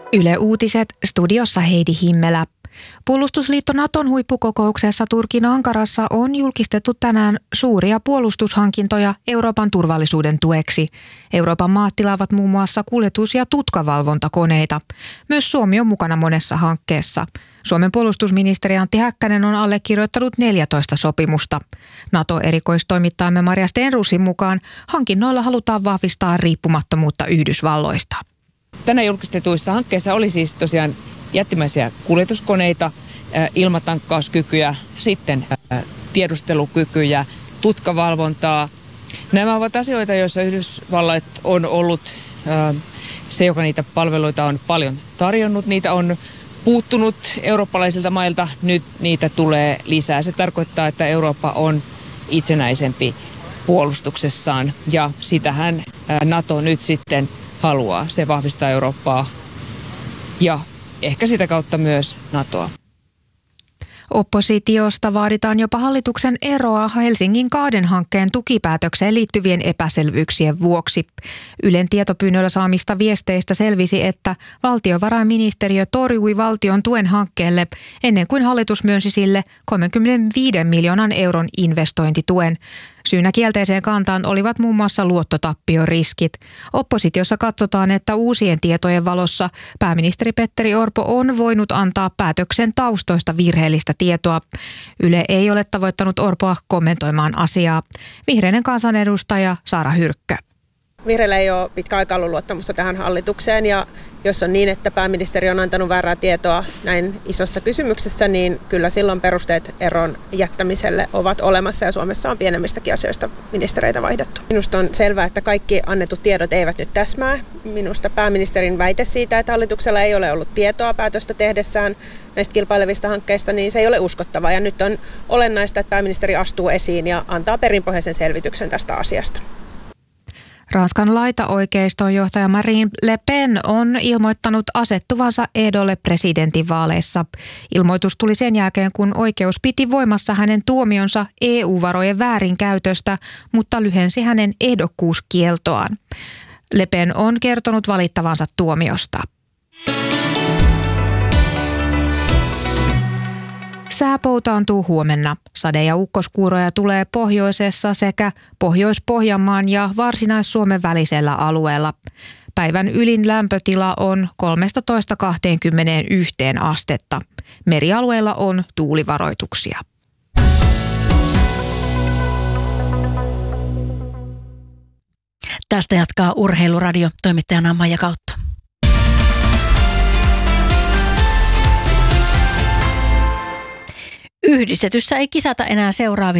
Yle Uutiset, studiossa Heidi Himmelä. Puolustusliitto Naton huippukokouksessa Turkin Ankarassa on julkistettu tänään suuria puolustushankintoja Euroopan turvallisuuden tueksi. Euroopan maat tilaavat muun muassa kuljetus- ja tutkavalvontakoneita. Myös Suomi on mukana monessa hankkeessa. Suomen puolustusministeri Antti Häkkänen on allekirjoittanut 14 sopimusta. NATO-erikoistoimittajamme Maria Stenrusin mukaan hankinnoilla halutaan vahvistaa riippumattomuutta Yhdysvalloista. Tänään julkistetuissa hankkeissa oli siis tosiaan jättimäisiä kuljetuskoneita, ilmatankkauskykyjä, sitten tiedustelukykyjä, tutkavalvontaa. Nämä ovat asioita, joissa Yhdysvallat on ollut se, joka niitä palveluita on paljon tarjonnut. Niitä on puuttunut eurooppalaisilta mailta, nyt niitä tulee lisää. Se tarkoittaa, että Eurooppa on itsenäisempi puolustuksessaan ja sitähän NATO nyt sitten haluaa. Se vahvistaa Eurooppaa ja ehkä sitä kautta myös NATOa. Oppositiosta vaaditaan jopa hallituksen eroa Helsingin Kaaden-hankkeen tukipäätökseen liittyvien epäselvyyksien vuoksi. Ylen tietopyynnöllä saamista viesteistä selvisi, että valtiovarainministeriö torjui valtion tuen hankkeelle ennen kuin hallitus myönsi sille 35 miljoonan euron investointituen. Syynä kielteiseen kantaan olivat muun muassa luottotappioriskit. Oppositiossa katsotaan, että uusien tietojen valossa pääministeri Petteri Orpo on voinut antaa päätöksen taustoista virheellistä tietoa. Yle ei ole tavoittanut Orpoa kommentoimaan asiaa. Vihreiden kansanedustaja Saara Hyrkkö. Vihreillä ei ole pitkä aikaa ollut luottamusta tähän hallitukseen ja jos on niin, että pääministeri on antanut väärää tietoa näin isossa kysymyksessä, niin kyllä silloin perusteet eron jättämiselle ovat olemassa ja Suomessa on pienemmistäkin asioista ministereitä vaihdettu. Minusta on selvää, että kaikki annetut tiedot eivät nyt täsmää. Minusta pääministerin väite siitä, että hallituksella ei ole ollut tietoa päätöstä tehdessään näistä kilpailevista hankkeista, niin se ei ole uskottavaa. Ja nyt on olennaista, että pääministeri astuu esiin ja antaa perinpohjaisen selvityksen tästä asiasta. Ranskan laitaoikeiston johtaja Marine Le Pen on ilmoittanut asettuvansa ehdolle presidentinvaaleissa. Ilmoitus tuli sen jälkeen, kun oikeus piti voimassa hänen tuomionsa EU-varojen väärinkäytöstä, mutta lyhensi hänen ehdokkuuskieltoaan. Le Pen on kertonut valittavansa tuomiosta. Sää poutaantuu huomenna. Sade- ja ukkoskuuroja tulee pohjoisessa sekä Pohjois-Pohjanmaan ja Varsinais-Suomen välisellä alueella. Päivän ylin lämpötila on 13–21 astetta. Merialueilla on tuulivaroituksia. Tästä jatkaa Urheiluradio toimittajana Maija Kautta. Yhdistetyssä ei kisata enää seuraavissa